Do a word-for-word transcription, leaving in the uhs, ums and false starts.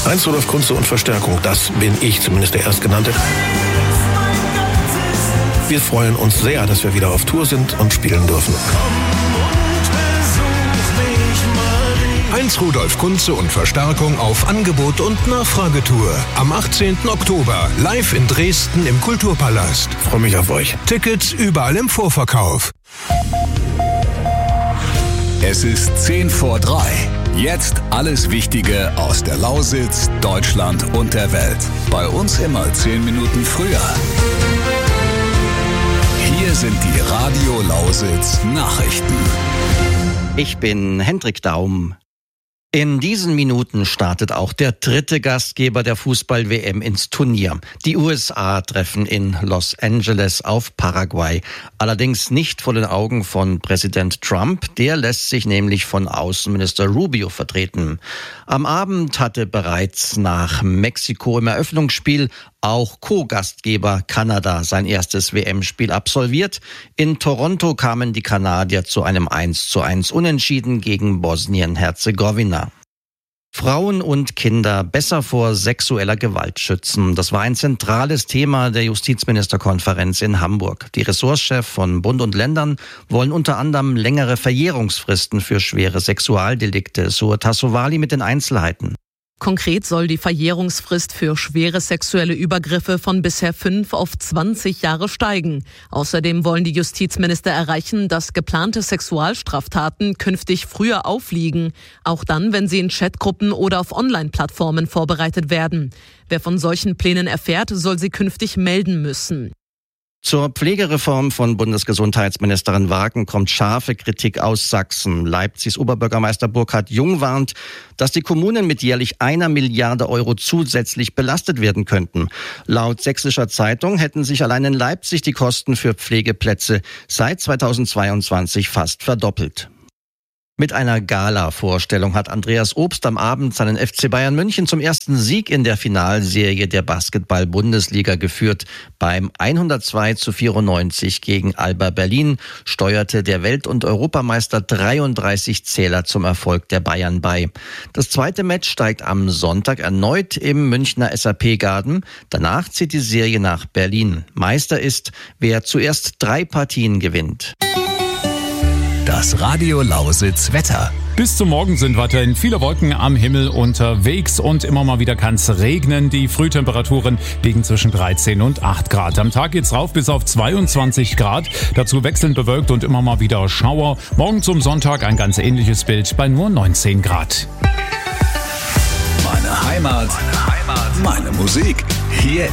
Heinz Rudolf Kunze und Verstärkung, das bin ich, zumindest der Erstgenannte. Wir freuen uns sehr, dass wir wieder auf Tour sind und spielen dürfen. Heinz Rudolf Kunze und Verstärkung auf Angebot und Nachfragetour. Am achtzehnten Oktober live in Dresden im Kulturpalast. Ich freue mich auf euch. Tickets überall im Vorverkauf. Es ist zehn vor drei. Jetzt alles Wichtige aus der Lausitz, Deutschland und der Welt. Bei uns immer zehn Minuten früher. Hier sind die Radio Lausitz Nachrichten. Ich bin Hendrik Daum. In diesen Minuten startet auch der dritte Gastgeber der Fußball-W M ins Turnier. Die U S A treffen in Los Angeles auf Paraguay. Allerdings nicht vor den Augen von Präsident Trump. Der lässt sich nämlich von Außenminister Rubio vertreten. Am Abend hatte bereits nach Mexiko im Eröffnungsspiel auch Co-Gastgeber Kanada sein erstes W M-Spiel absolviert. In Toronto kamen die Kanadier zu einem eins zu eins Unentschieden gegen Bosnien-Herzegowina. Frauen und Kinder besser vor sexueller Gewalt schützen. Das war ein zentrales Thema der Justizministerkonferenz in Hamburg. Die Ressortchefs von Bund und Ländern wollen unter anderem längere Verjährungsfristen für schwere Sexualdelikte. Suur Tassovali mit den Einzelheiten. Konkret soll die Verjährungsfrist für schwere sexuelle Übergriffe von bisher fünf auf zwanzig Jahre steigen. Außerdem wollen die Justizminister erreichen, dass geplante Sexualstraftaten künftig früher aufliegen, auch dann, wenn sie in Chatgruppen oder auf Online-Plattformen vorbereitet werden. Wer von solchen Plänen erfährt, soll sie künftig melden müssen. Zur Pflegereform von Bundesgesundheitsministerin Wagen kommt scharfe Kritik aus Sachsen. Leipzigs Oberbürgermeister Burkhard Jung warnt, dass die Kommunen mit jährlich einer Milliarde Euro zusätzlich belastet werden könnten. Laut Sächsischer Zeitung hätten sich allein in Leipzig die Kosten für Pflegeplätze seit zweitausendzweiundzwanzig fast verdoppelt. Mit einer Gala-Vorstellung hat Andreas Obst am Abend seinen F C Bayern München zum ersten Sieg in der Finalserie der Basketball-Bundesliga geführt. Beim hundertzwei zu vierundneunzig gegen Alba Berlin steuerte der Welt- und Europameister dreiunddreißig Zähler zum Erfolg der Bayern bei. Das zweite Match steigt am Sonntag erneut im Münchner S A P-Garden. Danach zieht die Serie nach Berlin. Meister ist, wer zuerst drei Partien gewinnt. Das Radio Lausitz Wetter. Bis zum Morgen sind weiterhin viele Wolken am Himmel unterwegs und immer mal wieder kann es regnen. Die Frühtemperaturen liegen zwischen dreizehn und acht Grad. Am Tag geht's rauf bis auf zweiundzwanzig Grad. Dazu wechselnd bewölkt und immer mal wieder Schauer. Morgen zum Sonntag ein ganz ähnliches Bild bei nur neunzehn Grad. Meine Heimat, meine Heimat, meine Musik. Hier